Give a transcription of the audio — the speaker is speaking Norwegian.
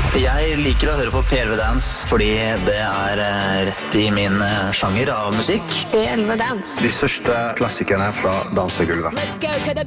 Jeg liker å høre på P11 Dance fordi det rett i min sjanger av musikk. P11 Dance. De største klassikerne fra dansegulvet. Let's go to the